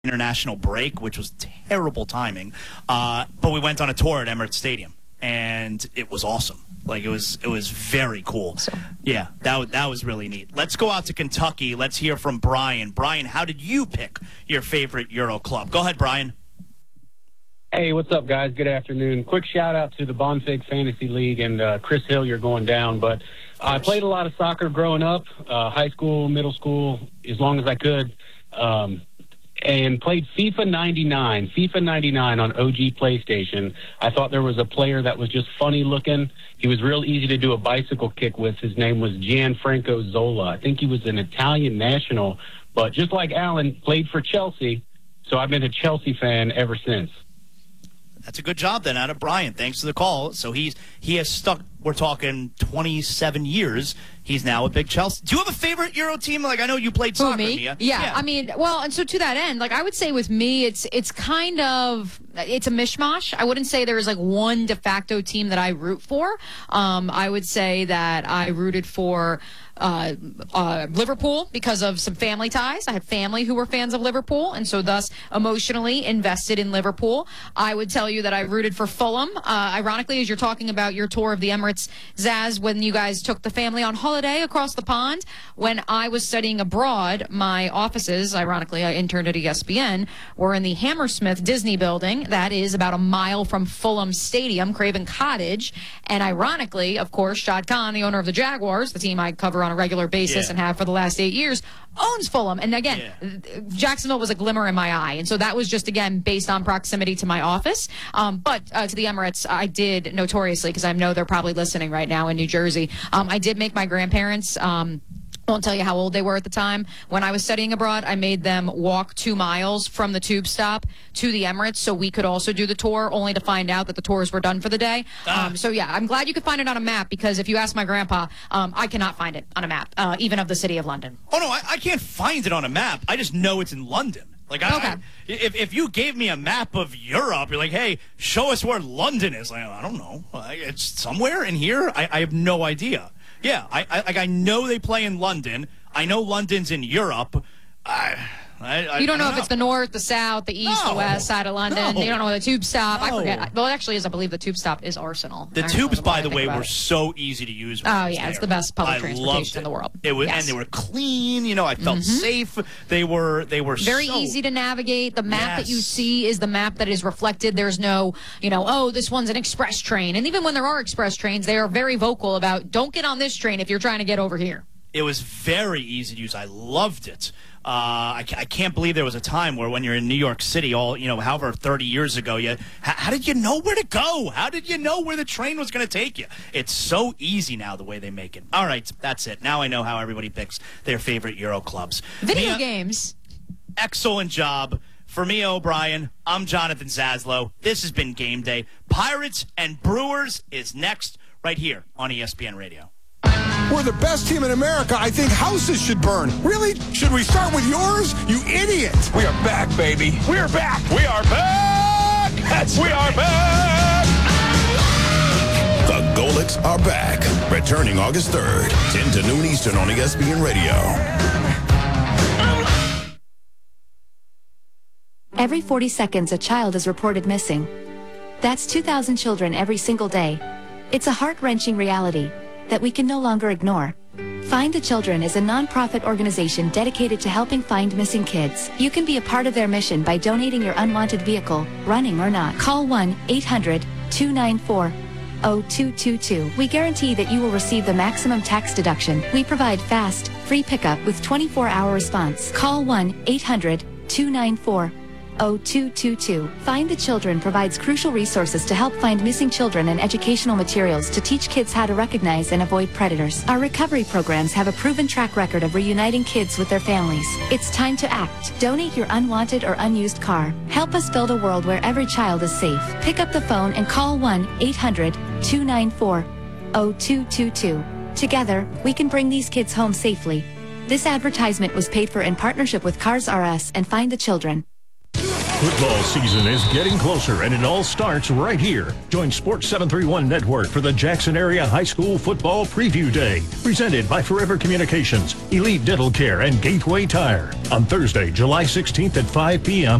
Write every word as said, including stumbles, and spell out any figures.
international break, which was terrible timing. Uh, but we went on a tour at Emirates Stadium, and it was awesome. Like, it was it was very cool. So, yeah, that, w- that was really neat. Let's go out to Kentucky. Let's hear from Brian. Brian, how did you pick your favorite Euro club? Go ahead, Brian. Hey, what's up, guys? Good afternoon. Quick shout-out to the Bonfig Fantasy League and uh, Chris Hill, you're going down. But I played a lot of soccer growing up, uh, high school, middle school, as long as I could, um, and played FIFA ninety-nine, FIFA ninety-nine on O G PlayStation. I thought there was a player that was just funny-looking. He was real easy to do a bicycle kick with. His name was Gianfranco Zola. I think he was an Italian national, but just like Alan, played for Chelsea, so I've been a Chelsea fan ever since. That's a good job then out of Brian. Thanks for the call. So he's he has stuck, we're talking twenty-seven years. He's now a big Chelsea. Do you have a favorite Euro team? Like, I know you played soccer, me? Mia. Yeah, yeah, I mean, well, and so to that end, like, I would say with me, it's it's kind of, it's a mishmash. I wouldn't say there's like one de facto team that I root for. Um, I would say that I rooted for Uh, uh, Liverpool because of some family ties. I had family who were fans of Liverpool, and so thus emotionally invested in Liverpool. I would tell you that I rooted for Fulham. Uh, ironically, as you're talking about your tour of the Emirates, Zaz, when you guys took the family on holiday across the pond, when I was studying abroad, my offices, ironically, I interned at E S P N, were in the Hammersmith Disney building. That is about a mile from Fulham Stadium, Craven Cottage. And ironically, of course, Shad Khan, the owner of the Jaguars, the team I cover on a regular basis yeah. and have for the last eight years, owns Fulham. And again, yeah. Jacksonville was a glimmer in my eye. And so that was just, again, based on proximity to my office. Um, but uh, to the Emirates, I did notoriously, because I know they're probably listening right now in New Jersey, um, I did make my grandparents... Um, I won't tell you how old they were at the time. When I was studying abroad, I made them walk two miles from the tube stop to the Emirates so we could also do the tour, only to find out that the tours were done for the day. Ah. Um, so, yeah, I'm glad you could find it on a map, because if you ask my grandpa, um, I cannot find it on a map, uh, even of the city of London. Oh, no, I, I can't find it on a map. I just know it's in London. Like, I, okay. I, if, if you gave me a map of Europe, you're like, hey, show us where London is. Like, I don't know. It's somewhere in here? I, I have no idea. Yeah, I, I like I know they play in London. I know London's in Europe. I, I, I you don't know I if know. it's the north, the south, the east, no. the west side of London. No. You don't know where the tube stop. No. I forget. Well, it actually is. I believe the tube stop is Arsenal. The Arsenal, tubes, the by the way, were it. so easy to use. When Oh, I was yeah, there. it's the best public I transportation it. in the world. It was, yes. and they were clean. You know, I felt mm-hmm. safe. They were they were very so... easy to navigate. The map yes. that you see is the map that is reflected. There's no, you know, oh, this one's an express train. And even when there are express trains, they are very vocal about don't get on this train if you're trying to get over here. It was very easy to use. I loved it. Uh, I, I can't believe there was a time where when you're in New York City, all you know, however thirty years ago, you how, how did you know where to go? How did you know where the train was going to take you? It's so easy now the way they make it. All right, that's it. Now I know how everybody picks their favorite Euro clubs. Video Mia, games. Excellent job. For Mia O'Brien, I'm Jonathan Zaslow. This has been Game Day. Pirates and Brewers is next right here on E S P N Radio. We're the best team in America. I think houses should burn. Really? Should we start with yours? You idiot. We are back, baby. We are back. We are back. That's we are back. The Golics are back. Returning August third, ten to noon Eastern on E S P N Radio. Every forty seconds, a child is reported missing. That's two thousand children every single day. It's a heart-wrenching reality that we can no longer ignore. Find the Children is a non-profit organization dedicated to helping find missing kids. You can be a part of their mission by donating your unwanted vehicle, running or not. Call one eight hundred two nine four oh two two two. We guarantee that you will receive the maximum tax deduction. We provide fast, free pickup with twenty-four hour response. Call one eight hundred two nine four oh two two two. Find the Children provides crucial resources to help find missing children and educational materials to teach kids how to recognize and avoid predators. Our recovery programs have a proven track record of reuniting kids with their families. It's time to act. Donate your unwanted or unused car. Help us build a world where every child is safe. Pick up the phone and call one eight hundred two nine four oh two two two. Together, we can bring these kids home safely. This advertisement was paid for in partnership with Cars R Us and Find the Children. Football season is getting closer, and it all starts right here. Join Sports seven thirty-one Network for the Jackson Area High School Football Preview Day, presented by Forever Communications, Elite Dental Care, and Gateway Tire. On Thursday, July sixteenth at five p.m.